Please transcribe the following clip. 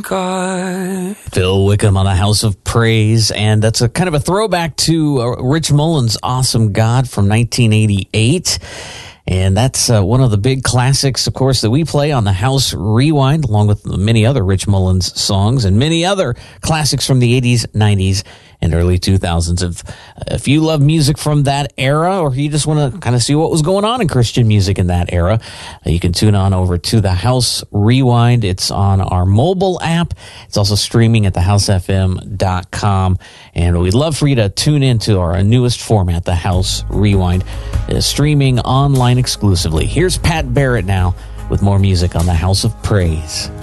God. Phil Wickham on the House of Praise, and that's a kind of a throwback to Rich Mullins' Awesome God from 1988. And that's one of the big classics, of course, that we play on the House Rewind, along with many other Rich Mullins songs and many other classics from the 80s, 90s, and early 2000s. If you love music from that era, or you just want to kind of see what was going on in Christian music in that era, you can tune on over to the House Rewind. It's on our mobile app. It's also streaming at thehousefm.com. And we'd love for you to tune into our newest format, the House Rewind, streaming online exclusively. Here's Pat Barrett now with more music on the House of Praise.